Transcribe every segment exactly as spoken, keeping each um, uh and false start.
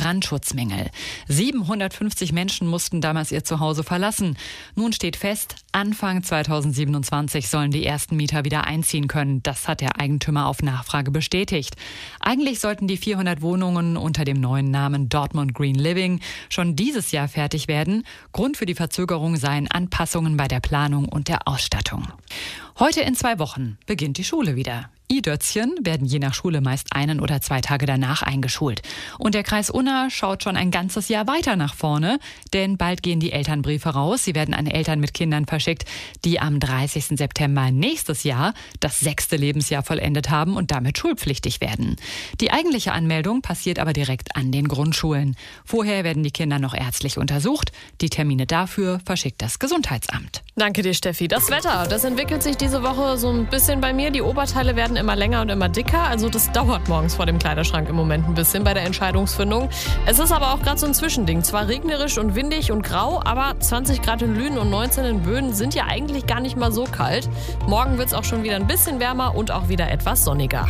Brandschutzmängel. siebenhundertfünfzig Menschen mussten damals ihr Zuhause verlassen. Nun steht fest, Anfang zweitausendsiebenundzwanzig sollen die ersten Mieter wieder einziehen können. Das hat der Eigentümer auf Nachfrage bestätigt. Eigentlich sollten die vierhundert Wohnungen unter dem neuen Namen Dortmund Green Living schon dieses Jahr fertig werden. Grund für die Verzögerung seien Anpassungen bei der Planung und der Ausstattung. Heute in zwei Wochen beginnt die Schule wieder. I-Dötzchen werden je nach Schule meist einen oder zwei Tage danach eingeschult. Und der Kreis Unna schaut schon ein ganzes Jahr weiter nach vorne, denn bald gehen die Elternbriefe raus. Sie werden an Eltern mit Kindern verschickt, die am dreißigsten September nächstes Jahr das sechste Lebensjahr vollendet haben und damit schulpflichtig werden. Die eigentliche Anmeldung passiert aber direkt an den Grundschulen. Vorher werden die Kinder noch ärztlich untersucht. Die Termine dafür verschickt das Gesundheitsamt. Danke dir, Steffi. Das Wetter, das entwickelt sich diese Woche so ein bisschen bei mir. Die Oberteile werden immer länger und immer dicker. Also das dauert morgens vor dem Kleiderschrank im Moment ein bisschen bei der Entscheidungsfindung. Es ist aber auch gerade so ein Zwischending. Zwar regnerisch und windig und grau, aber zwanzig Grad in Lünen und neunzehn in Böden sind ja eigentlich gar nicht mal so kalt. Morgen wird es auch schon wieder ein bisschen wärmer und auch wieder etwas sonniger.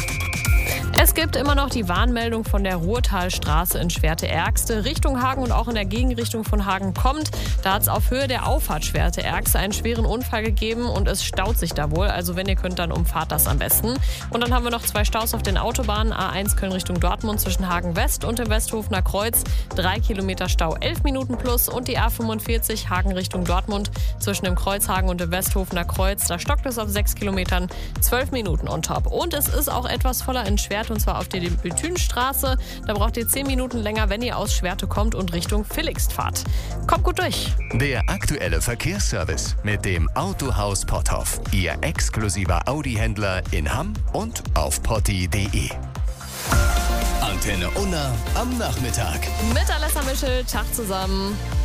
Es gibt immer noch die Warnmeldung von der Ruhrtalstraße in Schwerte-Ergste Richtung Hagen und auch in der Gegenrichtung von Hagen kommt. Da hat es auf Höhe der Auffahrt Schwerte-Ergste einen schweren Unfall gegeben und es staut sich da wohl. Also wenn ihr könnt, dann umfahrt das am besten. Und dann haben wir noch zwei Staus auf den Autobahnen. A eins Köln Richtung Dortmund zwischen Hagen West und dem Westhofener Kreuz. Drei Kilometer Stau, elf Minuten plus. Und die A fünfundvierzig Hagen Richtung Dortmund zwischen dem Kreuzhagen und dem Westhofener Kreuz. Da stockt es auf sechs Kilometern, zwölf Minuten on top. Und es ist auch etwas voller in Schwerte, und zwar auf der Bethünstraße. Da braucht ihr zehn Minuten länger, wenn ihr aus Schwerte kommt und Richtung Villigst fahrt. Kommt gut durch. Der aktuelle Verkehrsservice mit dem Autohaus Potthoff. Ihr exklusiver Audi-Händler in Hamm und auf potti punkt de. Antenne Unna am Nachmittag. Mit Alessa Mischel, Tag zusammen.